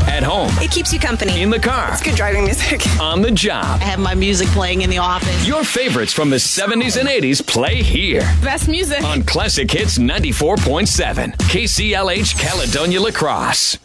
At home. It keeps you company. In the car. It's good driving music. On the job. I have my music playing in the office. Your favorites from the 70s and 80s play here. Best music. On Classic Hits 94.7. KCLH Caledonia La Crosse.